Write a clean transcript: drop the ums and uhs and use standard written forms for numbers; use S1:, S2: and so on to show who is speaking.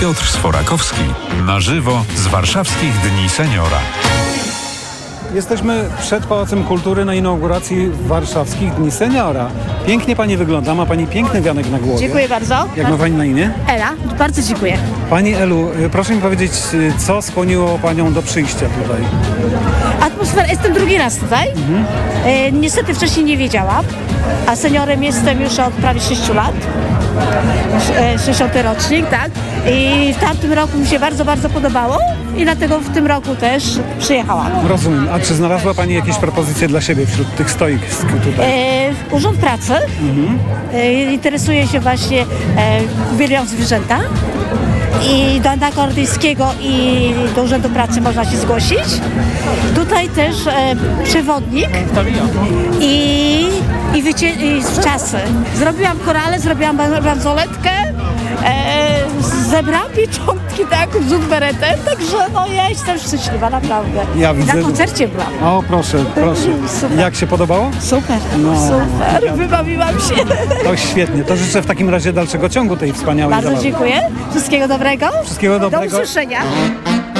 S1: Piotr Sforakowski. Na żywo z Warszawskich Dni Seniora.
S2: Jesteśmy przed Pałacem Kultury na inauguracji Warszawskich Dni Seniora. Pięknie pani wygląda, ma pani piękny wianek na głowie.
S3: Dziękuję bardzo.
S2: Jak ma pani na imię?
S3: Ela, bardzo dziękuję.
S2: Pani Elu, proszę mi powiedzieć, co skłoniło panią do przyjścia tutaj?
S3: Atmosfera, jestem drugi raz tutaj. Niestety wcześniej nie wiedziałam, a seniorem jestem już od prawie 6 lat. 60. rocznik, tak? I w tamtym roku mi się bardzo, bardzo podobało i dlatego w tym roku też przyjechałam.
S2: Rozumiem. A czy znalazła pani jakieś propozycje dla siebie wśród tych stoisk tutaj?
S3: Urząd Pracy. Interesuje się właśnie, uwielbiam zwierzęta. I do Anakordyjskiego i do Urzędu Pracy można się zgłosić. Tutaj też przewodnik i czasy. Zrobiłam korale, zrobiłam bransoletkę, zebrałam pieczątki, tak, rzut beretem, także no ja jestem szczęśliwa, naprawdę.
S2: Ja widzę.
S3: Na koncercie byłam.
S2: O, proszę.
S3: Super.
S2: Jak się podobało?
S3: Super, super, wybawiłam się.
S2: To świetnie. To życzę w takim razie dalszego ciągu tej wspaniałej
S3: Bardzo
S2: zabawy.
S3: dziękuję. Wszystkiego dobrego.
S2: Wszystkiego dobrego.
S3: Do usłyszenia.